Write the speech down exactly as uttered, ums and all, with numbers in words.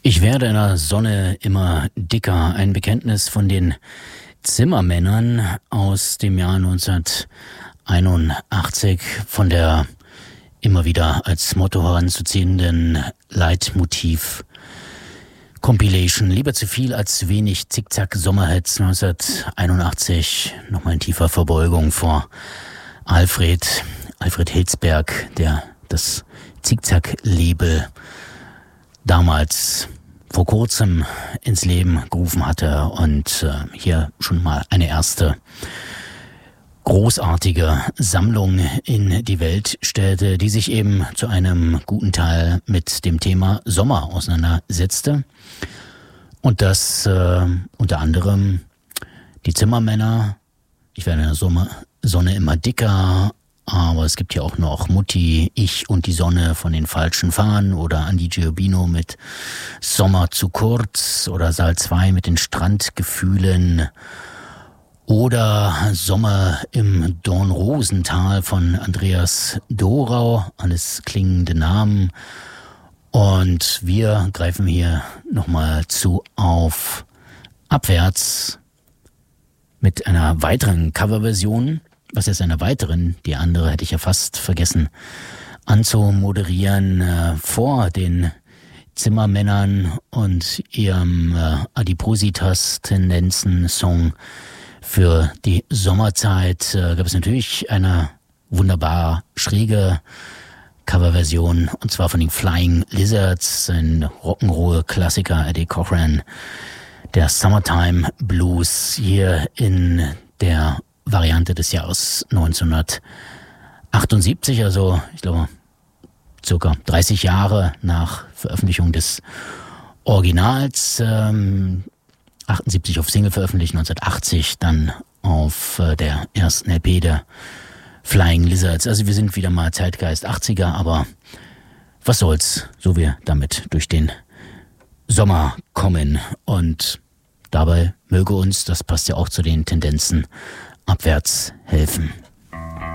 Ich werde in der Sonne immer dicker. Ein Bekenntnis von den Zimmermännern aus dem Jahr neunzehnhunderteinundachtzig, von der immer wieder als Motto heranzuziehenden Leitmotiv Compilation. Lieber zu viel als zu wenig. Zickzack Sommerhits neunzehnhunderteinundachtzig. Nochmal in tiefer Verbeugung vor Alfred, Alfred Hilsberg, der das Zickzack-Label damals vor kurzem ins Leben gerufen hatte und äh, hier schon mal eine erste großartige Sammlung in die Welt stellte, die sich eben zu einem guten Teil mit dem Thema Sommer auseinandersetzte. Und das äh, unter anderem die Zimmermänner, ich werde in der Sommer, Sonne immer dicker, aber es gibt ja auch noch Mutti, Ich und die Sonne von den falschen Fahnen oder Andi Giobino mit Sommer zu kurz oder Saal zwei mit den Strandgefühlen oder Sommer im Dornrosental von Andreas Dorau, alles klingende Namen. Und wir greifen hier nochmal zu auf Abwärts mit einer weiteren Coverversion. Was ist einer weiteren? Die andere hätte ich ja fast vergessen anzumoderieren, äh, vor den Zimmermännern und ihrem äh, Adipositas-Tendenzen-Song für die Sommerzeit äh, gab es natürlich eine wunderbar schräge Coverversion, und zwar von den Flying Lizards, ein Rock'n'Roll-Klassiker, Eddie Cochran, der Summertime Blues, hier in der Variante des Jahres neunzehnhundertachtundsiebzig, also ich glaube circa dreißig Jahre nach Veröffentlichung des Originals, ähm, achtundsiebzig auf Single veröffentlicht, neunzehnhundertachtzig dann auf äh, der ersten L P der Flying Lizards. Also wir sind wieder mal Zeitgeist achtziger, aber was soll's, so wir damit durch den Sommer kommen, und dabei möge uns, das passt ja auch zu den Tendenzen, abwärts helfen.